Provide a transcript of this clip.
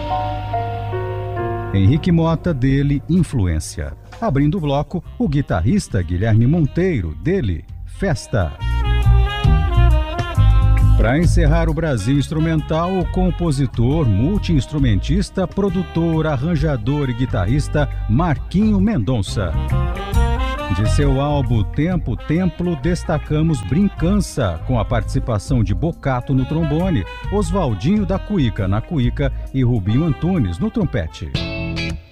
Henrique Motta, dele, Influência. Abrindo o bloco, o guitarrista Guilherme Monteiro, dele, Festa. Para encerrar o Brasil Instrumental, o compositor, multi-instrumentista, produtor, arranjador e guitarrista Marquinho Mendonça. De seu álbum Tempo, Templo, destacamos Brincança, com a participação de Bocato no trombone, Oswaldinho da Cuíca na cuíca e Rubinho Antunes no trompete.